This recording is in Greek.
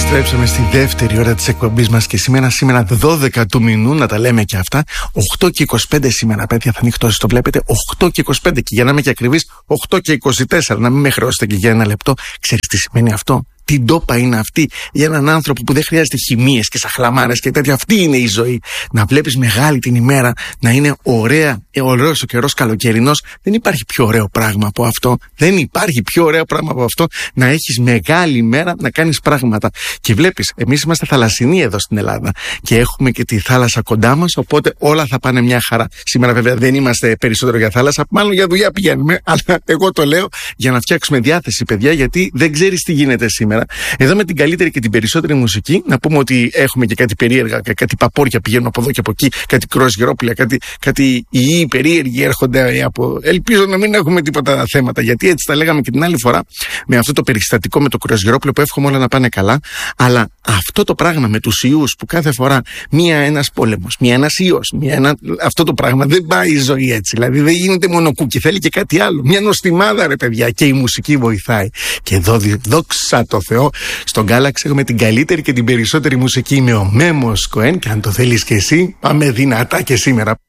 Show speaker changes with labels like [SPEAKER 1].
[SPEAKER 1] Επιστρέψαμε στη δεύτερη ώρα της εκπομπής μας και σήμερα 12 του μηνού, να τα λέμε και αυτά, 8 και 25 σήμερα, παιδιά, θα νυχτώσει, το βλέπετε, 8 και 25, και για να είμαι και ακριβής, 8 και 24, να μην με χρεώσετε και για ένα λεπτό. Ξέρεις τι σημαίνει αυτό? Τι ντόπα είναι αυτή για έναν άνθρωπο που δεν χρειάζεται χημείες και σαχλαμάρες και τέτοια. Αυτή είναι η ζωή. Να βλέπεις μεγάλη την ημέρα, να είναι ωραίος ο καιρός καλοκαιρινός. Δεν υπάρχει πιο ωραίο πράγμα από αυτό. Δεν υπάρχει πιο ωραίο πράγμα από αυτό, να έχεις μεγάλη ημέρα να κάνεις πράγματα. Και βλέπεις, εμείς είμαστε θαλασσινοί εδώ στην Ελλάδα και έχουμε και τη θάλασσα κοντά μας, οπότε όλα θα πάνε μια χαρά. Σήμερα βέβαια δεν είμαστε περισσότερο για θάλασσα, μάλλον για δουλειά πηγαίνουμε, αλλά εγώ το λέω για να φτιάξουμε διάθεση, παιδιά, γιατί δεν ξέρεις τι γίνεται σήμερα. Εδώ με την καλύτερη και την περισσότερη μουσική, να πούμε ότι έχουμε και κάτι περίεργα, κάτι παπόρια πηγαίνουν από εδώ και από εκεί, κάτι κροσγερόπουλα, κάτι ιοί περίεργοι έρχονται από. Ελπίζω να μην έχουμε τίποτα θέματα, γιατί έτσι τα λέγαμε και την άλλη φορά με αυτό το περιστατικό με το κροσγερόπουλο, που εύχομαι όλα να πάνε καλά. Αλλά αυτό το πράγμα με τους ιούς, που κάθε φορά ένας πόλεμος, ένας ιός, αυτό το πράγμα δεν πάει η ζωή έτσι. Δηλαδή δεν γίνεται μόνο κούκι, θέλει και κάτι άλλο. Μια νοστιμάδα, ρε παιδιά, και η μουσική βοηθάει. Και εδώ, δόξα τω Θεώ, στον Galaxy έχουμε την καλύτερη και την περισσότερη μουσική. Είμαι ο Μέμος Κοέν, και αν το θέλεις και εσύ, πάμε δυνατά και σήμερα.